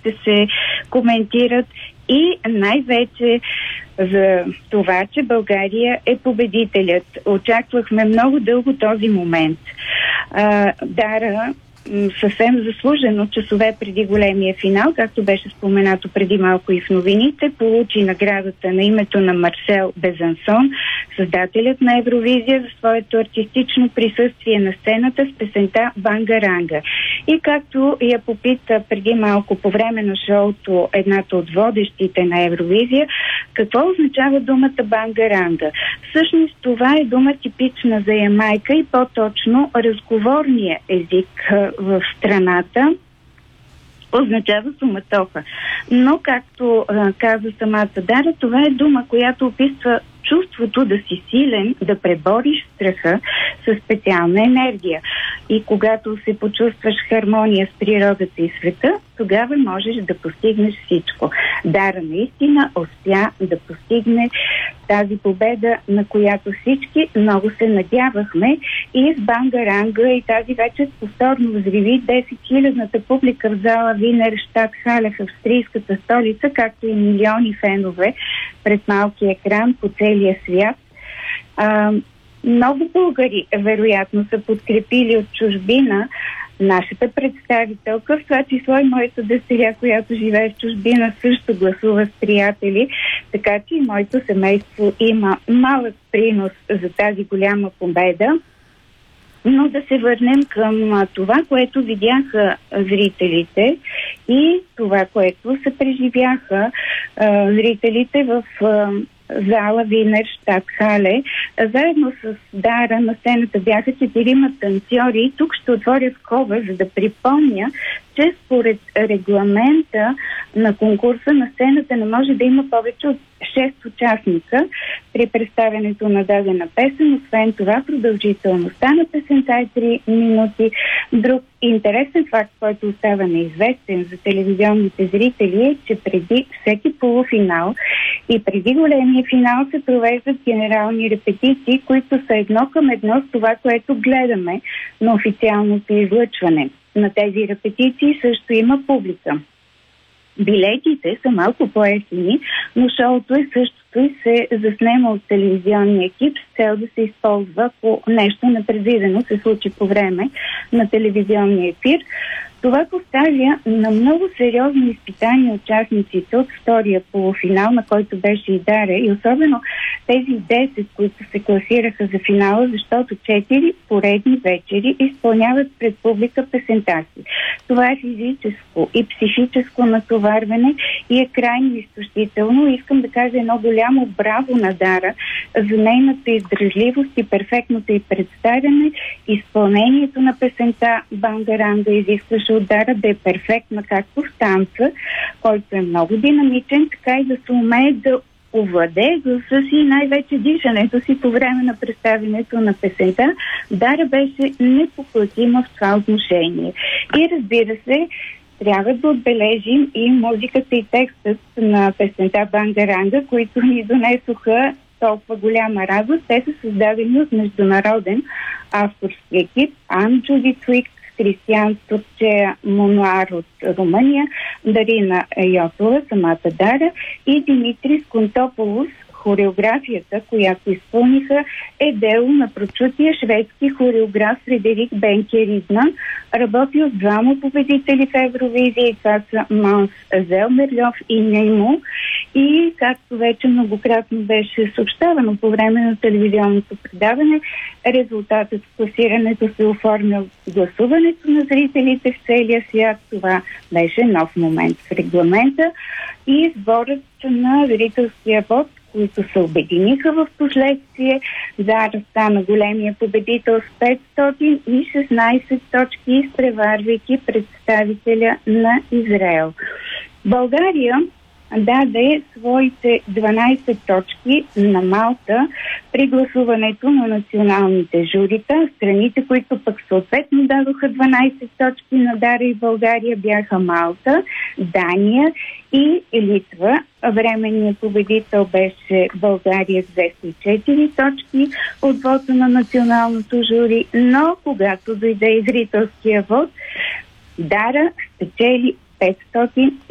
ще се коментират и най-вече за това, че България е победителят. Очаквахме много дълго този момент. Дара съвсем заслужено часове преди големия финал, както беше споменато преди малко и в новините, получи наградата на името на Марсел Безансон, създателят на Евровизия, за своето артистично присъствие на сцената с песента Бангаранга. И както я попита преди малко по време на шоуто едната от водещите на Евровизия, какво означава думата Бангаранга? Всъщност това е дума типична за Ямайка и по-точно разговорния език в страната, означава суматоха. Но, както каза самата Дара, това е дума, която описва чувството да си силен, да пребориш страха със специална енергия. И когато се почувстваш хармония с природата и света, тогава можеш да постигнеш всичко. Дара наистина успя да постигне тази победа, на която всички много се надявахме, и с Бангаранга и тази вече повторно взриви 10 000-ната публика в зала Винер, щат Хале в австрийската столица, както и милиони фенове пред малкия екран по целия свят. Много българи вероятно са подкрепили от чужбина нашата представителка, в това число и моята дъщеря, която живее в чужбина, също гласува с приятели, така че и моето семейство има малък принос за тази голяма победа. Но да се върнем към това, което видяха зрителите и това, което се преживяха зрителите в зала Винер, щат Хале. Заедно с Дара на сцената бяха 4 танцори. Тук ще отворя скоба, за да припомня, че според регламента на конкурса на сцената не може да има повече от 6 участника при представянето на дадена песен. Освен това, продължителността на песента е 3 минути. Друг интересен факт, който остава неизвестен за телевизионните зрители, е, че преди всеки полуфинал и преди големия финал се провеждат генерални репетиции, които са едно към едно с това, което гледаме на официалното излъчване. На тези репетиции също има публика. Билетите са малко по-евтини, но шоуто е същото и се заснема от телевизионния екип с цел да се използва, ако нещо непредвидено се случи по време на телевизионния ефир. Това поставя на много сериозно изпитание участниците от втория полуфинал, на който беше и Дара, и особено тези 10, които се класираха за финала, защото 4 поредни вечери изпълняват пред публика песента си. Това е физическо и психическо натоварване и е крайно изтощително. Искам да кажа едно голямо браво на Дара за нейната издръжливост и перфектното й представяне. Изпълнението на песента Бангаранга изискваше от Дара да е перфектна както в танца, който е много динамичен, така и да се умее да овладее гласа си и най-вече дишането си по време на представянето на песента. Дара беше непоклатима в това отношение. И разбира се, трябва да отбележим и музиката и текстът на песента Бангаранга, които ни донесоха толкова голяма радост. Те са създадени от международен авторски екип Ан Джуди Твик, Кристиан Турчея Монуар от Румъния, Дарина Йотова, самата Дара и Димитрис Контополос. Хореографията, която изпълниха, е дело на прочутия шведски хореограф Фредерик Бенке Ридман. Работи от двама победители в Евровизия, и това са Манс Зелмерльов и Неймо. И както вече многократно беше съобщавано по време на телевизионното предаване, резултатът в класирането се оформя от гласуването на зрителите в целия свят. Това беше нов момент в регламента и сборът на зрителския вод, които се обединиха в последствие. Дара стана големия победител с 516 точки, изпреварвайки представителя на Израел. България даде своите 12 точки на Малта при гласуването на националните журита. Страните, които пък съответно дадоха 12 точки на Дара и България, бяха Малта, Дания и Литва. Временният победител беше България с 204 точки от вота на националното жури, но когато дойде и зрителския вод, Дара спечели 500